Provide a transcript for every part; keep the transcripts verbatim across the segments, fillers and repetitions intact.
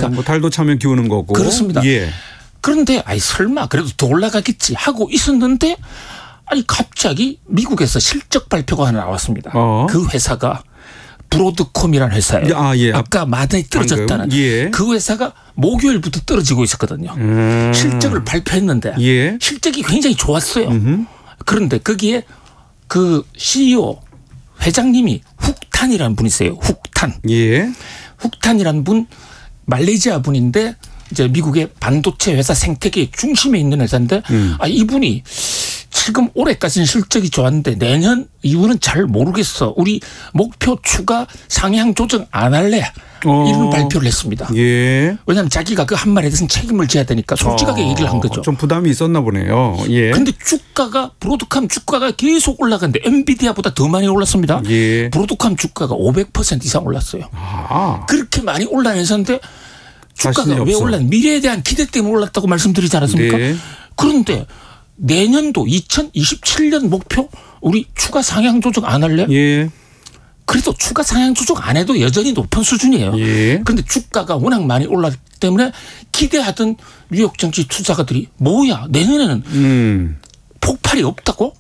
뭐 달도 차면 기우는 거고. 그렇습니다. 예. 그런데 아이 설마 그래도 더 올라가겠지 하고 있었는데 아니 갑자기 미국에서 실적 발표가 하나 나왔습니다. 어. 그 회사가 브로드콤이라는 회사예요. 아, 예. 아까 많이 떨어졌다는 예. 그 회사가 목요일부터 떨어지고 있었거든요. 음. 실적을 발표했는데 예. 실적이 굉장히 좋았어요. 음흠. 그런데 거기에 그 씨이오 회장님이 훅탄이라는 분이세요. 훅탄. 예. 훅탄이라는 분 말레이시아 분인데 이제 미국의 반도체 회사 생태계 중심에 있는 회사인데 음. 아 이분이 지금 올해까지는 실적이 좋았는데 내년 이후는 잘 모르겠어. 우리 목표 추가 상향 조정 안 할래. 어. 이런 발표를 했습니다. 예. 왜냐하면 자기가 그 한 말에 대해서는 책임을 져야 되니까 솔직하게 어. 얘기를 한 거죠. 좀 부담이 있었나 보네요. 예. 그런데 주가가 브로드컴 주가가 계속 올라갔는데 엔비디아보다 더 많이 올랐습니다. 예. 브로드컴 주가가 오백 퍼센트 이상 올랐어요. 아. 그렇게 많이 올라는 회사인데 주가가 왜 올랐나? 미래에 대한 기대 때문에 올랐다고 말씀드리지 않았습니까? 네. 그런데 내년도 이천이십칠 년 목표 우리 추가 상향 조정 안 할래? 예. 그래도 추가 상향 조정 안 해도 여전히 높은 수준이에요. 예. 그런데 주가가 워낙 많이 올랐기 때문에 기대하던 뉴욕 정치 투자가들이 뭐야 내년에는 음. 폭발이 없다고?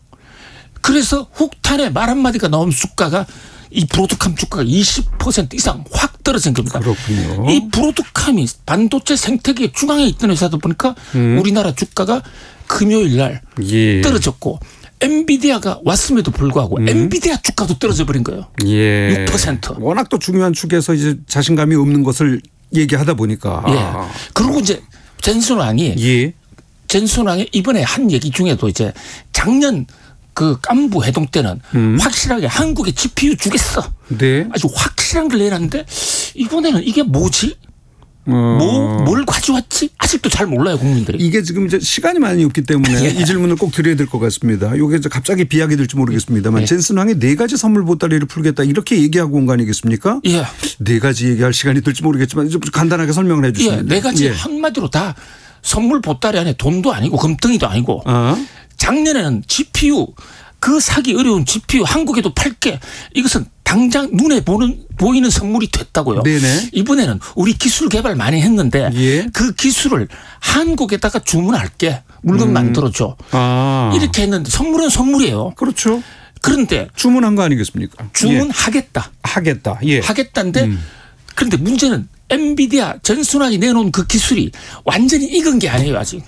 그래서 훅탄의 말 한마디가 나오면 주가가 이 브로드컴 주가가 이십 퍼센트 이상 확 떨어진 겁니다. 그렇군요. 이 브로드컴이 반도체 생태계 중앙에 있던 회사다 보니까 음. 우리나라 주가가 금요일 날 예. 떨어졌고 엔비디아가 왔음에도 불구하고 음. 엔비디아 주가도 떨어져 버린 거예요. 예. 육 퍼센트. 워낙 또 중요한 축에서 이제 자신감이 없는 것을 얘기하다 보니까. 예. 그리고 이제 젠슨왕이 예. 젠슨왕이 이번에 한 얘기 중에도 이제 작년 그 깐부 해동 때는 음. 확실하게 한국에 지피유 주겠어. 네. 아주 확실한 걸 내놨는데 이번에는 이게 뭐지? 어. 뭐, 뭘 가져왔지? 아직도 잘 몰라요, 국민들이. 이게 지금 이제 시간이 많이 없기 때문에 예. 이 질문을 꼭 드려야 될 것 같습니다. 이게 이제 갑자기 비약이 될지 모르겠습니다만 예. 젠슨왕이 네 가지 선물 보따리를 풀겠다 이렇게 얘기하고 온 거 아니겠습니까? 예. 네 가지 얘기할 시간이 될지 모르겠지만 좀 간단하게 설명을 해 주시면. 예. 네 가지 예. 한마디로 다 선물 보따리 안에 돈도 아니고 금덩이도 아니고 어? 작년에는 지피유 그 사기 어려운 지피유 한국에도 팔게 이것은 당장 눈에 보는 보이는 선물이 됐다고요. 네네. 이번에는 우리 기술 개발 많이 했는데 예. 그 기술을 한국에다가 주문할게 물건 음. 만들어줘. 아. 이렇게 했는데 선물은 선물이에요. 그렇죠. 그런데 주문한 거 아니겠습니까? 주문하겠다. 예. 하겠다. 예. 하겠다인데 음. 그런데 문제는 엔비디아 전순환이 내놓은 그 기술이 완전히 익은 게 아니에요 아직.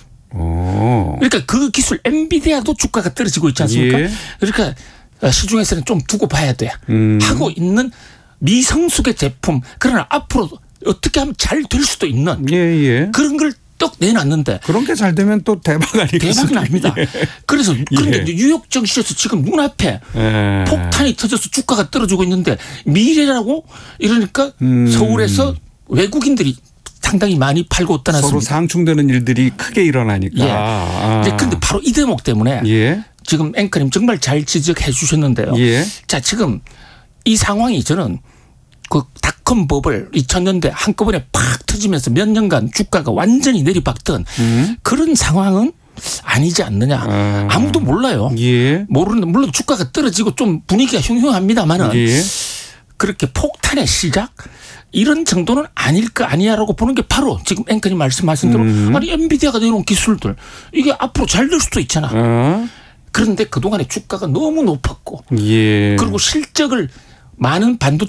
오. 그러니까 그 기술 엔비디아도 주가가 떨어지고 있지 않습니까? 예. 그러니까 시중에서는 좀 두고 봐야 돼. 음. 하고 있는 미성숙의 제품 그러나 앞으로 어떻게 하면 잘 될 수도 있는 예, 예. 그런 걸 떡 내놨는데 그런 게 잘 되면 또 대박 아니겠습니까? 대박이 납니다. 예. 그래서 그런데 예. 뉴욕 증시에서 지금 눈앞에 예. 폭탄이 터져서 주가가 떨어지고 있는데 미래라고 이러니까 음. 서울에서 외국인들이 상당히 많이 팔고 떠났습니다. 서로 상충되는 일들이 크게 일어나니까. 예. 아. 그런데 바로 이 대목 때문에 예. 지금 앵커님 정말 잘 지적해 주셨는데요. 예. 자 지금 이 상황이 저는 그 닷컴 버블 이천 년대 한꺼번에 팍 터지면서 몇 년간 주가가 완전히 내리박던 음. 그런 상황은 아니지 않느냐. 아. 아무도 몰라요. 예. 모르는 물론 주가가 떨어지고 좀 분위기가 흉흉합니다만은 예. 그렇게 폭탄의 시작 이런 정도는 아닐 거 아니야라고 보는 게 바로 지금 앵커님 말씀하신 대로 음. 아니 엔비디아가 내놓은 기술들 이게 앞으로 잘 될 수도 있잖아. 어. 그런데 그동안에 주가가 너무 높았고 예. 그리고 실적을 많은 반도체